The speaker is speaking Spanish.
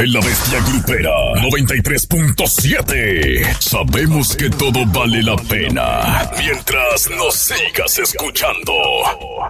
En la bestia grupera 93.7. Sabemos que todo vale la pena mientras nos sigas escuchando.